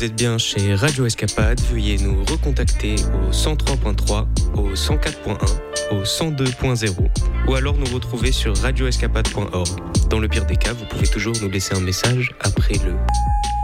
vous êtes bien chez Radio Escapade, veuillez nous recontacter au 103.3, au 104.1, au 102.0 ou alors nous retrouver sur radioescapade.org. Dans le pire des cas, vous pouvez toujours nous laisser un message après le